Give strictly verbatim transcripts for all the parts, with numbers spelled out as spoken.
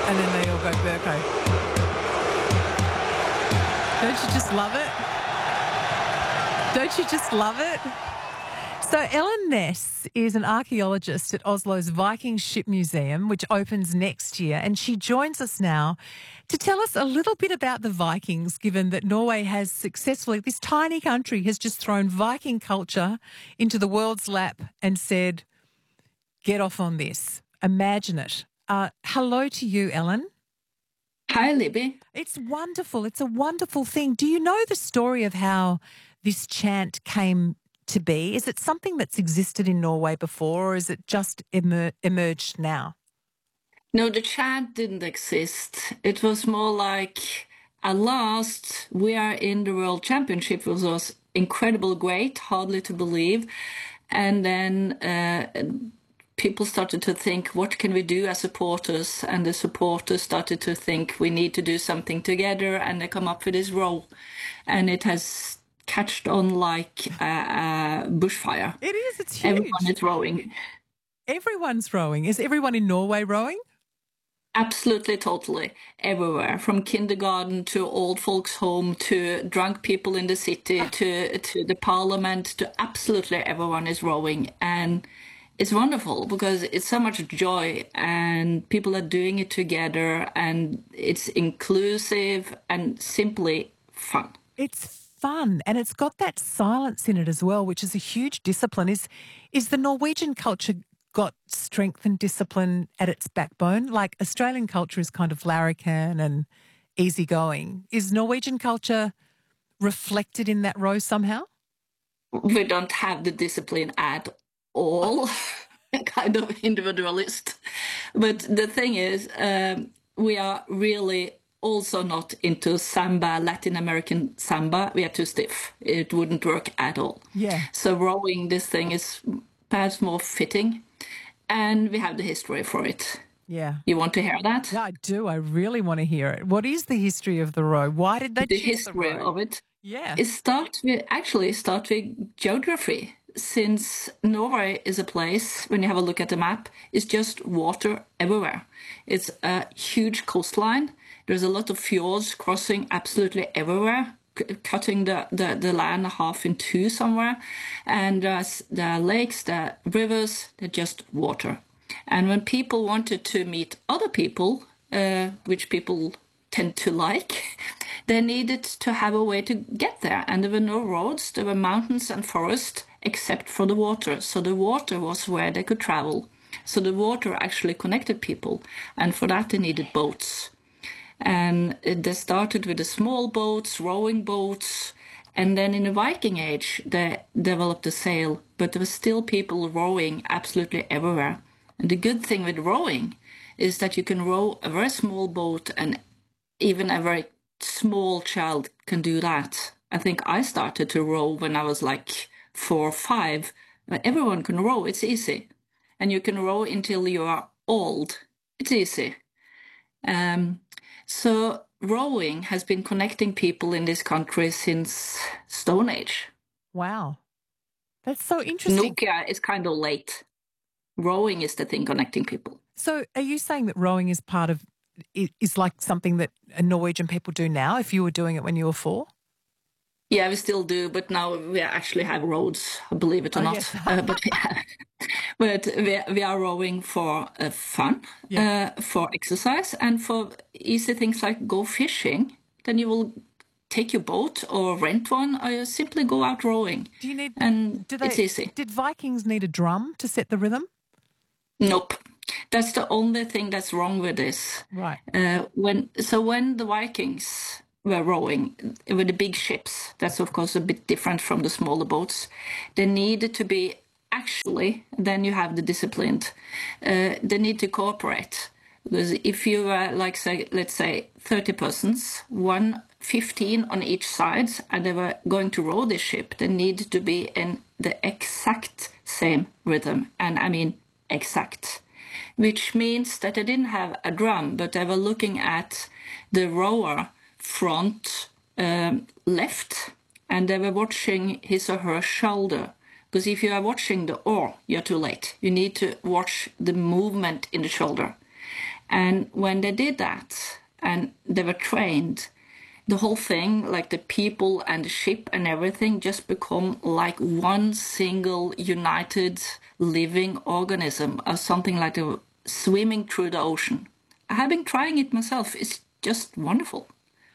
And then they all go Burko. Don't you just love it? Don't you just love it? So Ellen Ness is an archaeologist at Oslo's Viking Ship Museum, which opens next year, and she joins us now to tell us a little bit about the Vikings, given that Norway has successfully, this tiny country has just thrown Viking culture into the world's lap and said, get off on this. Imagine it. Uh, hello to you, Ellen. Hi, Libby. It's wonderful. It's a wonderful thing. Do you know the story of how this chant came to be? Is it something that's existed in Norway before, or is it just emer- emerged now? No, the chant didn't exist. It was more like, at last, we are in the World Championship, which was incredible, great, hardly to believe. And then uh, people started to think, what can we do as supporters? And the supporters started to think, we need to do something together. And they come up with this role. And it has catched on like a, a bushfire. It is. It's huge. Everyone is rowing. Everyone's rowing. Is everyone in Norway rowing? Absolutely, totally. Everywhere. From kindergarten to old folks' home to drunk people in the city to, to the parliament to absolutely everyone is rowing. And it's wonderful because it's so much joy and people are doing it together and it's inclusive and simply fun. It's fun, and it's got that silence in it as well, which is a huge discipline. Is is the Norwegian culture got strength and discipline at its backbone? Like Australian culture is kind of larrikin and easygoing. Is Norwegian culture reflected in that row somehow? We don't have the discipline at all. Kind of individualist. But the thing is, um, we are really also not into samba, Latin American samba. We are too stiff. It wouldn't work at all. Yeah. So rowing this thing is perhaps more fitting. And we have the history for it. Yeah. You want to hear that? Yeah, I do. I really want to hear it. What is the history of the row? Why did they the choose the history row? of it? Yeah. It starts with, actually start with geography. Since Norway is a place, when you have a look at the map, it's just water everywhere. It's a huge coastline. There's a lot of fjords crossing absolutely everywhere, c- cutting the, the, the land half in two somewhere. And there's the lakes, the rivers, they're just water. And when people wanted to meet other people, uh, which people tend to like, they needed to have a way to get there. And there were no roads, there were mountains and forests, except for the water. So the water was where they could travel. So the water actually connected people. And for that, they needed boats. And they started with the small boats, rowing boats. And then in the Viking Age, they developed the sail. But there were still people rowing absolutely everywhere. And the good thing with rowing is that you can row a very small boat, and even a very small child can do that. I think I started to row when I was like four or five. But everyone can row. It's easy. And you can row until you are old. It's easy. Um, so rowing has been connecting people in this country since Stone Age. Wow. That's so interesting. Nokia is kind of late. Rowing is the thing connecting people. So are you saying that rowing is part of, is like something that Norwegian people do now if you were doing it when you were four? Yeah, we still do, but now we actually have roads, believe it or Oh, not. yes. uh, but we, have, but we, we are rowing for uh, fun, Yeah. uh, for exercise, and for easy things like go fishing. Then you will take your boat or rent one, or you simply go out rowing. Do you need, and do they, it's easy. Did Vikings need a drum to set the rhythm? Nope. That's the only thing that's wrong with this. Right. Uh, when so when the Vikings were rowing with the big ships, that's of course a bit different from the smaller boats. They needed to be actually, then you have the disciplined. Uh, they need to cooperate. Because if you are like, say, let's say thirty persons, one fifteen on each side, and they were going to row this ship, they needed to be in the exact same rhythm. And I mean exact. Which means that they didn't have a drum, but they were looking at the rower front um, left, and they were watching his or her shoulder. Because if you are watching the oar, you're too late. You need to watch the movement in the shoulder. And when they did that and they were trained, the whole thing, like the people and the ship and everything, just become like one single united living organism, or something like a swimming through the ocean. I have been trying it myself. It's just wonderful.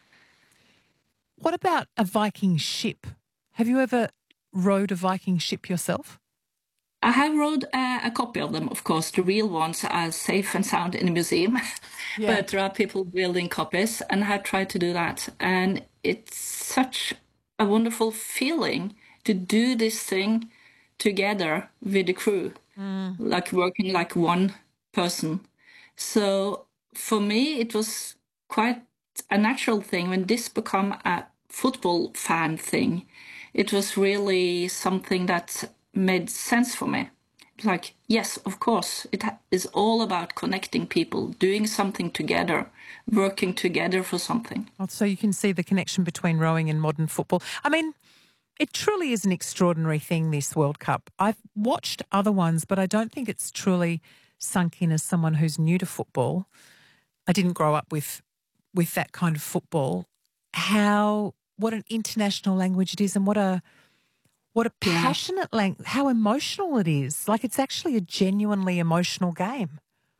What about a Viking ship? Have you ever rowed a Viking ship yourself? I have rode uh, a copy of them, of course. The real ones are safe and sound in a museum, Yeah. but there are people building copies, and I have tried to do that. And it's such a wonderful feeling to do this thing together with the crew, Mm. like working like one person. So for me, it was quite a natural thing when this became a football fan thing. It was really something that made sense for me. Like, yes, of course, it is all about connecting people, doing something together, working together for something. So you can see the connection between rowing and modern football. I mean, it truly is an extraordinary thing, this World Cup. I've watched other ones, but I don't think it's truly sunk in as someone who's new to football. I didn't grow up with with that kind of football. How, what an international language it is, and what a what a Yeah. passionate language, how emotional it is. Like, it's actually a genuinely emotional game.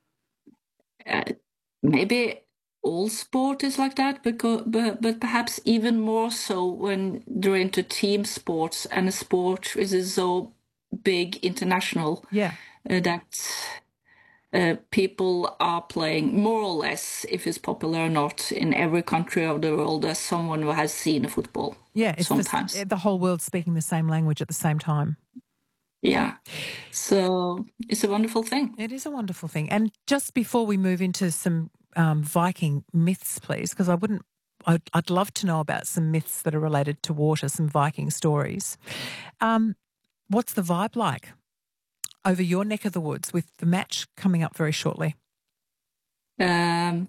Uh, maybe all sport is like that, because, but, but perhaps even more so when they're into team sports, and a sport is so big international Yeah. uh, that uh, people are playing more or less, if it's popular or not, in every country of the world as someone who has seen a football. Yeah, it's sometimes. The, the whole world speaking the same language at the same time. Yeah. So it's a wonderful thing. It is a wonderful thing. And just before we move into some um, Viking myths, please, because I wouldn't, I'd, I'd love to know about some myths that are related to water, some Viking stories. Um, what's the vibe like over your neck of the woods with the match coming up very shortly? Um,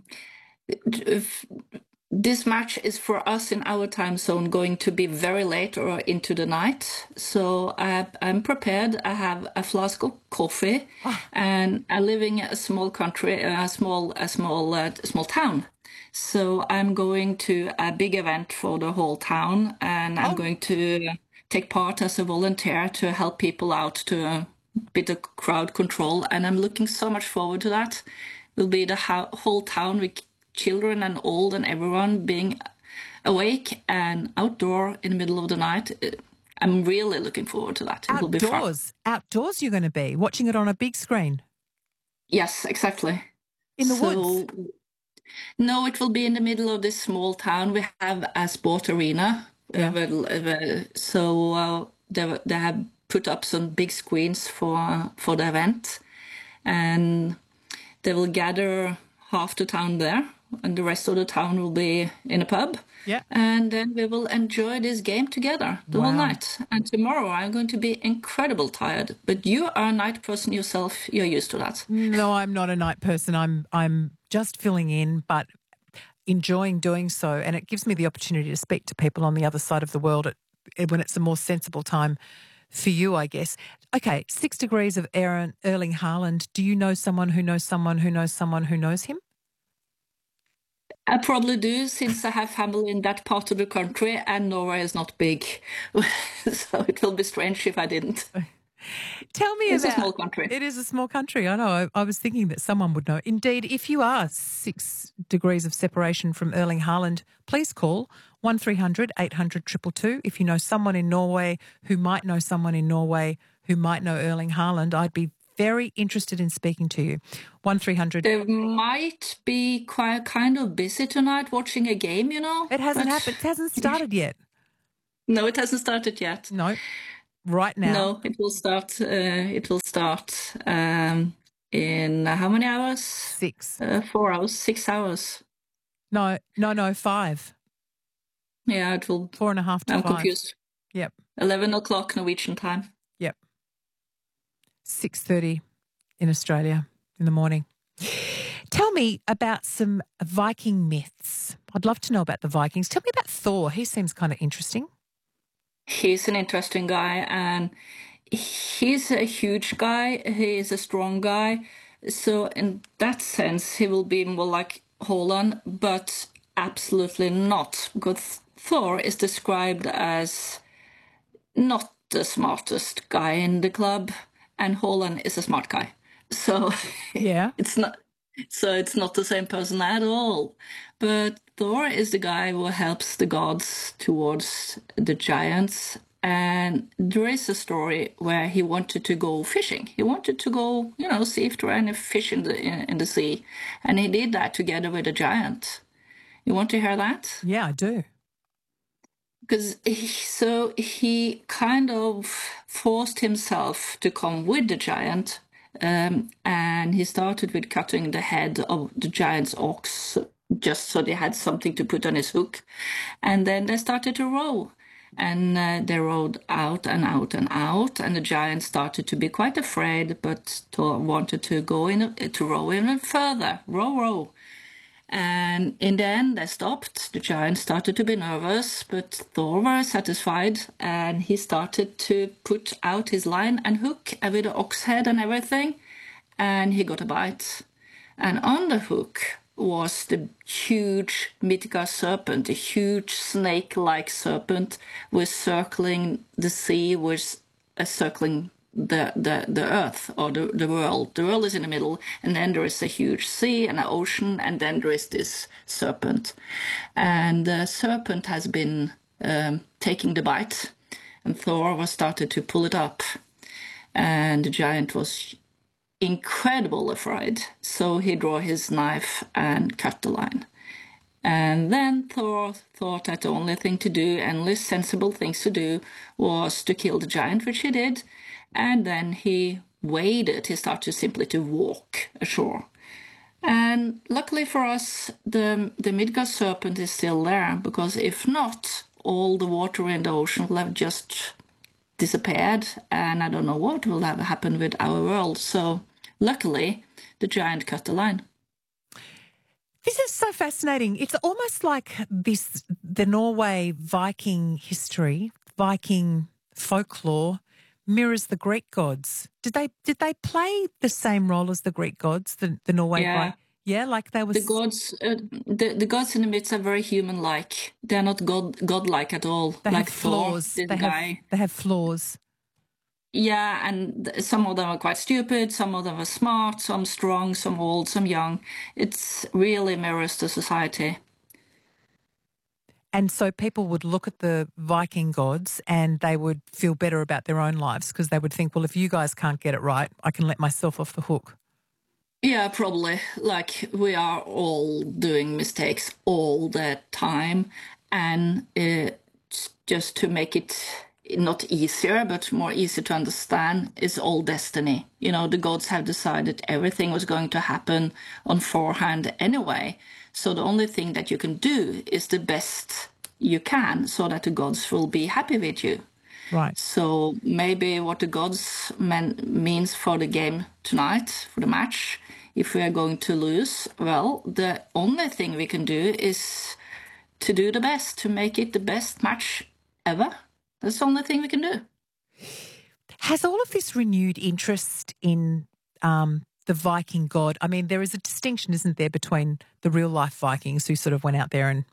if this match is for us in our time zone going to be very late or into the night. So I, I'm prepared. I have a flask of coffee, Ah. and I live in a small country, a small, a small, uh, small town. So I'm going to a big event for the whole town, and I'm Oh. going to take part as a volunteer to help people out to a bit of crowd control. And I'm looking so much forward to that. Will be the ho- whole town with children and old and everyone being awake and outdoor in the middle of the night. I'm really looking forward to that. It will be fun. Outdoors. Outdoors you're going to be, watching it on a big screen. Yes, exactly. In the so, woods? No, it will be in the middle of this small town. We have a sport arena. Yeah. Uh, well, uh, so uh, they, they have put up some big screens for for the event. And they will gather half the town there, and the rest of the town will be in a pub. Yeah. And then we will enjoy this game together the Wow. whole night. And tomorrow I'm going to be incredibly tired. But you are a night person yourself. You're used to that. No, I'm not a night person. I'm I'm just filling in, but enjoying doing so. And it gives me the opportunity to speak to people on the other side of the world at, when it's a more sensible time for you, I guess. Okay, six degrees of Aaron, Erling Haaland. Do you know someone who knows someone who knows someone who knows him? I probably do, since I have family in that part of the country, and Norway is not big. So it will be strange if I didn't. Tell me It's about... a small country. It is a small country. I know. I, I was thinking that someone would know. Indeed, if you are six degrees of separation from Erling Haaland, please call one three hundred eight hundred two two two. If you know someone in Norway who might know someone in Norway who might know Erling Haaland, I'd be very interested in speaking to you. one three hundred... They might be quite kind of busy tonight watching a game, you know. It hasn't but- happened. It hasn't started yet. No, it hasn't started yet. No. Right now. No, it will start. Uh, it will start um, in uh, how many hours? Six. Uh, four hours, six hours. No, no, no, five. Yeah, it will. Four and a half to I'm five. confused. Yep. Eleven o'clock Norwegian time. Yep. six thirty in Australia in the morning. Tell me about some Viking myths. I'd love to know about the Vikings. Tell me about Thor. He seems kind of interesting. He's an interesting guy, and he's a huge guy. He's a strong guy, So in that sense, he will be more like Haaland, but absolutely not, because Thor is described as not the smartest guy in the club, and Haaland is a smart guy. So Yeah. it's not. So it's not the same person at all. But Thor is the guy who helps the gods towards the giants. And there is a story where he wanted to go fishing. He wanted to go, you know, see if there are any fish in the in, in the sea, and he did that together with a giant. You want to hear that? Yeah, I do. Because he, so he kind of forced himself to come with the giant, um, and he started with cutting the head of the giant's ox just so they had something to put on his hook, and then they started to row, and uh, they rowed out and out and out, and the giant started to be quite afraid, but Thor wanted to go in to row even further, row, row. And in the end, they stopped. The giant started to be nervous, but Thor was satisfied, and he started to put out his line and hook with the ox head and everything, and he got a bite. And on the hook was the huge Midgard serpent, a huge snake-like serpent, was circling the sea, was uh, circling the, the, the earth or the, the world. The world is in the middle, and then there is a huge sea and an ocean, and then there is this serpent. And the serpent has been um, taking the bite, and Thor was started to pull it up. And the giant was incredible afraid, so he drew his knife and cut the line. And then Thor thought that the only thing to do, and only sensible things to do, was to kill the giant, which he did. And then he waded, he started simply to walk ashore. And luckily for us, the, the Midgard serpent is still there, because if not, all the water in the ocean will have just disappeared, and I don't know what will have happened with our world. So luckily, the giant cut the line. This is so fascinating. It's almost like this, the Norway Viking history, Viking folklore mirrors the Greek gods. Did they did they play the same role as the Greek gods, the, the Norway Yeah. Vi- Yeah, like they were... The gods, uh, the, the gods in the myths are very human-like. They're not god godlike at all. They like have flaws. Thor, this They guy. have, they have flaws. Yeah, and th- some of them are quite stupid, some of them are smart, some strong, some old, some young. It's really mirrors the society. And so people would look at the Viking gods and they would feel better about their own lives because they would think, well, if you guys can't get it right, I can let myself off the hook. Yeah, probably. Like, we are all doing mistakes all the time. And uh, just to make it not easier, but more easy to understand, is all destiny. You know, the gods have decided everything was going to happen on forehand anyway. So the only thing that you can do is the best you can so that the gods will be happy with you. Right. So maybe what the gods man- means for the game tonight, for the match, if we are going to lose, well, the only thing we can do is to do the best, to make it the best match ever. That's the only thing we can do. Has all of this renewed interest in um, the Viking god? I mean, there is a distinction, isn't there, between the real life Vikings who sort of went out there and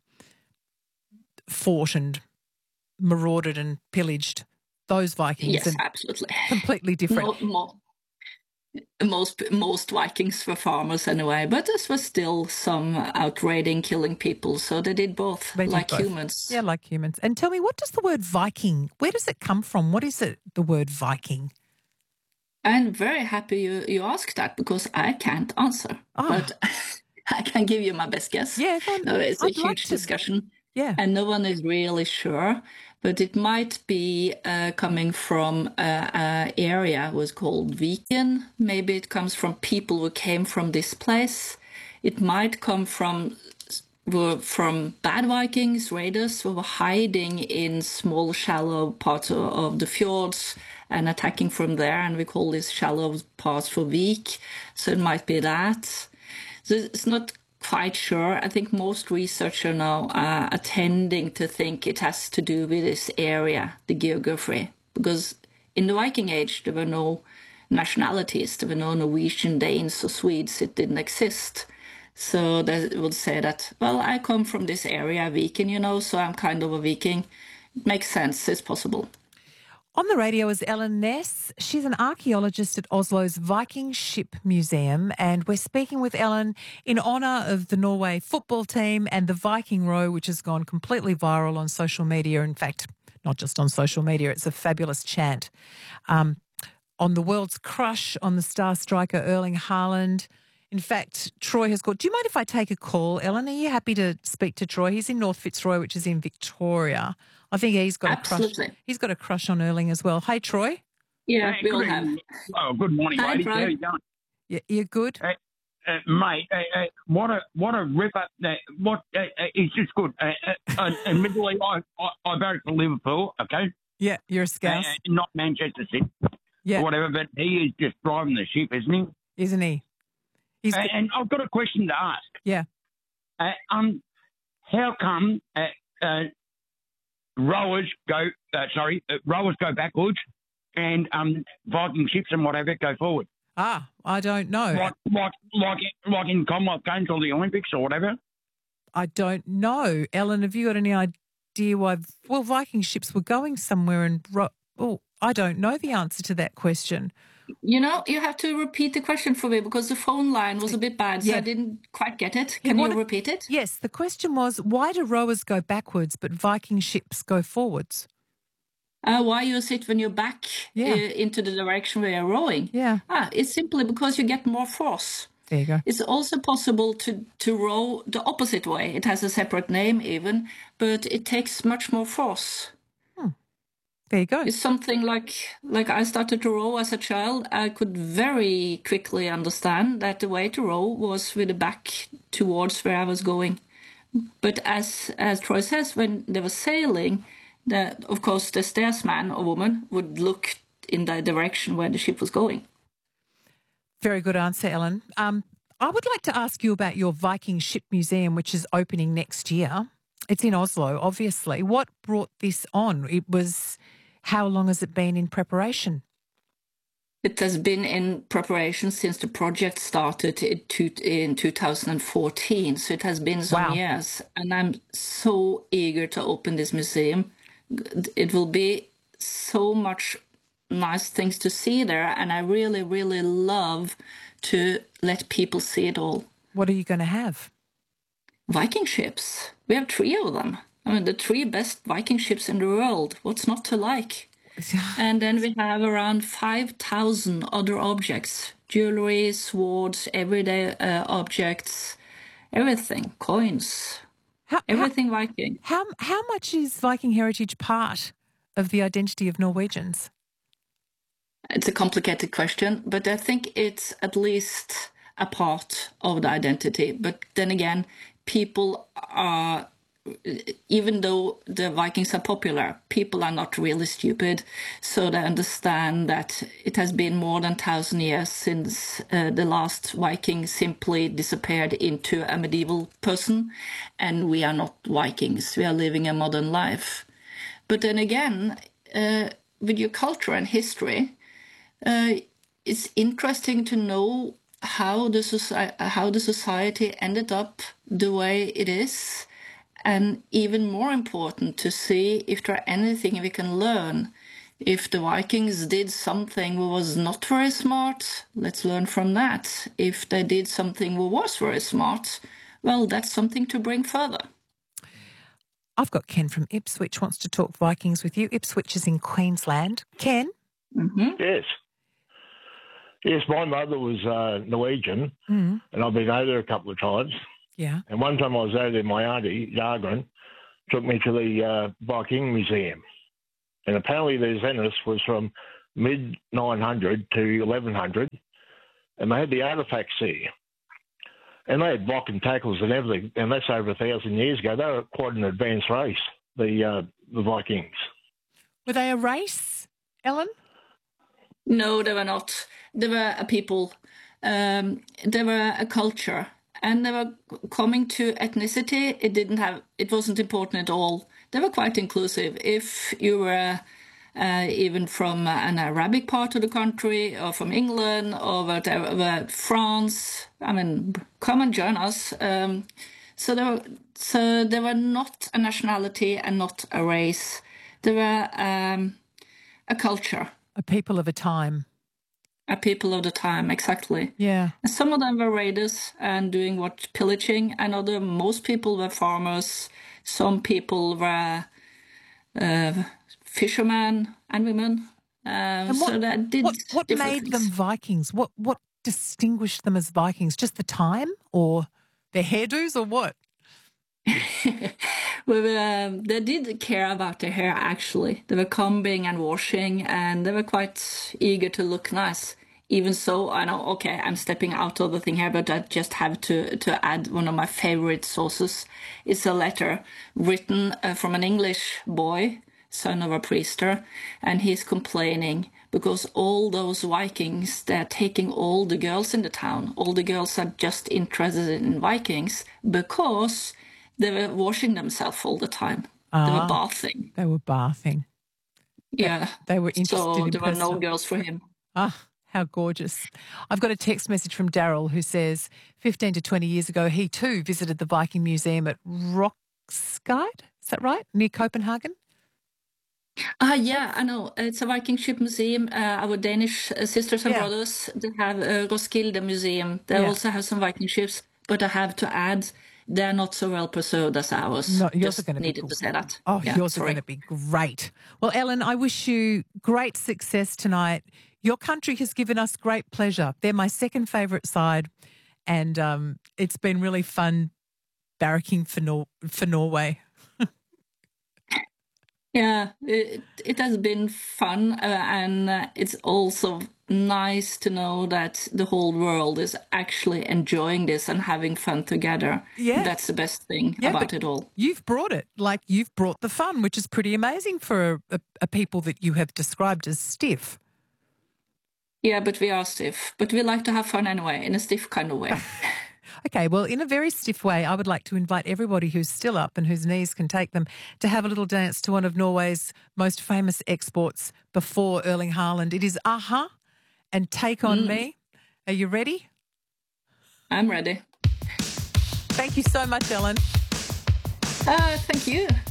fought and marauded and pillaged, those Vikings, Yes, and absolutely. completely different. No, mo- most most Vikings were farmers anyway, but this was still some outraiding, killing people. So they did both, They did like both. humans. Yeah, like humans. And tell me, what does the word Viking, where does it come from? What is it, the word Viking? I'm very happy you, you asked that because I can't answer, Oh. but I can give you my best guess. Yeah, go on. No, it's a I'd like huge to- discussion. Yeah. And no one is really sure, but it might be uh, coming from an area was called Viken. Maybe it comes from people who came from this place. It might come from were from bad Vikings, raiders who were hiding in small, shallow parts of, of the fjords and attacking from there. And we call these shallow parts for Vik. So it might be that. So it's not quite sure. I think most researchers now are tending to think it has to do with this area, the geography, because in the Viking Age there were no nationalities. There were no Norwegian, Danes, or Swedes. It didn't exist. So they would say that, well, I come from this area, Viking, you know, so I'm kind of a Viking. It makes sense. It's possible. On the radio is Ellen Ness. She's an archaeologist at Oslo's Viking Ship Museum, and we're speaking with Ellen in honour of the Norway football team and the Viking row, which has gone completely viral on social media. In fact, not just on social media, it's a fabulous chant. Um, on the world's crush on the star striker Erling Haaland. In fact, Troy has got... Do you mind if I take a call, Ellen? Are you happy to speak to Troy? He's in North Fitzroy, which is in Victoria. I think he's got Absolutely. a crush. He's got a crush on Erling as well. Hey, Troy. Yeah, Hey, we all good have. evening. Oh, good morning, Hi, ladies. Troy. How you going? Yeah, you're good? Uh, uh, mate, uh, uh, what a what a ripper! Uh, what uh, uh, it's just good. Uh, uh, uh, admittedly, I, I I voted for Liverpool. Okay, Yeah, you're a uh, scouse. not Manchester City Yeah, or whatever. But he is just driving the ship, isn't he? isn't he? He's Uh, the- and I've got a question to ask. yeah. Uh, um, how come uh, uh, rowers go? Uh, sorry, uh, rowers go backwards, and um, Viking ships and whatever go forward. Ah, I don't know. Like like like like in Commonwealth Games or the Olympics or whatever. I don't know. Ellen, have you got any idea why? Well, Viking ships were going somewhere and... Ro- oh, I don't know the answer to that question. You know, you have to repeat the question for me because the phone line was a bit bad, so Yeah. I didn't quite get it. Yeah, Can what you if- repeat it? Yes, the question was, why do rowers go backwards but Viking ships go forwards? Uh, why use it when you're back Yeah. uh, into the direction where you're rowing? Yeah, Ah, it's simply because you get more force. there you go. It's also possible to, to row the opposite way. It has a separate name even, but it takes much more force. There you go. It's something like like I started to row as a child. I could very quickly understand that the way to row was with the back towards where I was going. But as as Troy says, when they were sailing, the of course the steersman or woman would look in the direction where the ship was going. Very good answer, Ellen. Um, I would like to ask you about your Viking Ship Museum, which is opening next year. It's in Oslo, obviously. What brought this on? It was... How long has it been in preparation? It has been in preparation since the project started in, two, in two thousand fourteen, so it has been some Wow. years. And I'm so eager to open this museum. It will be so much nice things to see there, and I really, really love to let people see it all. What are you going to have? Viking ships. We have three of them. I mean, the three best Viking ships in the world. What's not to like? And then we have around five thousand other objects. Jewelry, swords, everyday uh, objects, everything. Coins. How, how, Everything Viking. how, how much is Viking heritage part of the identity of Norwegians? It's a complicated question, but I think it's at least a part of the identity. But then again, people are... Even though the Vikings are popular, people are not really stupid, so they understand that it has been more than a thousand years since uh, the last Viking simply disappeared into a medieval person, and we are not Vikings. We are living a modern life. But then again, uh, with your culture and history, uh, it's interesting to know how the soci- how the society ended up the way it is. And even more important to see if there are anything we can learn. If the Vikings did something who was not very smart, let's learn from that. If they did something who was very smart, well, that's something to bring further. I've got Ken from Ipswich wants to talk Vikings with you. Ipswich is in Queensland. Ken? Mm-hmm. Yes. Yes, my mother was uh, Norwegian, Mm. and I've been over there a couple of times. Yeah. And one time I was over there, my auntie, Jargren, took me to the uh, Viking Museum. And apparently their Venice was from mid nine hundred to eleven hundred, and they had the artefacts there. And they had block and tackles and everything, and that's over a thousand years ago. They were quite an advanced race, the uh, the Vikings. Were they a race, Ellen? No, they were not. They were a people. Um, they were a culture. And they were coming to ethnicity. It didn't have. It wasn't important at all. They were quite inclusive. If you were uh, even from an Arabic part of the country, or from England, or whatever, France. I mean, come and join us. Um, so there, so there were not a nationality and not a race. There were um, a culture. A people of a time. A people of the time, exactly. Yeah. And some of them were raiders and doing what pillaging, and other most people were farmers. Some people were uh, fishermen and women. Uh, And what, so that did what, what different made things. them Vikings? What what distinguished them as Vikings? Just the time, or their hairdos, or what? Well, um, they did care about their hair, actually. They were combing and washing, and they were quite eager to look nice. Even so, I know, okay, I'm stepping out of the thing here, but I just have to, to add one of my favorite sources. It's a letter written uh, from an English boy, son of a priester, and he's complaining because all those Vikings, they're taking all the girls in the town. All the girls are just interested in Vikings because they were washing themselves all the time. They were Ah. bathing. They were bathing. Yeah. They were interested So in there were no personal- girls for him. Ah, how gorgeous. I've got a text message from Daryl who says fifteen to twenty years ago, he too visited the Viking Museum at Roskilde. Is that right? Near Copenhagen? Ah, yeah, I know. It's a Viking ship museum. Uh, our Danish uh, sisters and Yeah. brothers, they have a Roskilde museum. They Yeah. also have some Viking ships, but I have to add, they're not so well preserved as ours. No, yours Just are going to be needed cool. to say that. Oh, Yeah, yours sorry. are going to be great. Well, Ellen, I wish you great success tonight. Your country has given us great pleasure. They're my second favourite side, and um, it's been really fun barracking for Nor- for Norway. Yeah, it, it has been fun, uh, and uh, it's also nice to know that the whole world is actually enjoying this and having fun together. Yeah. That's the best thing Yeah, about but it all. You've brought it. Like, you've brought the fun, which is pretty amazing for a, a, a people that you have described as stiff. Yeah, but we are stiff. But we like to have fun anyway, in a stiff kind of way. Okay, well, in a very stiff way, I would like to invite everybody who's still up and whose knees can take them to have a little dance to one of Norway's most famous exports before Erling Haaland. It is Aha and Take On Me. Are you ready? I'm ready. Thank you so much, Ellen. Uh, thank you.